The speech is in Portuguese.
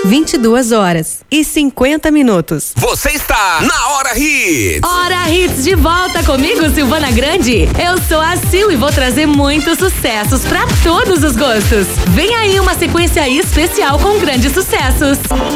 22h50. Você está na Hora Hits. Hora Hits de volta comigo, Silvana Grande. Eu sou a Sil e vou trazer muitos sucessos pra todos os gostos. Vem aí uma sequência especial com grandes sucessos.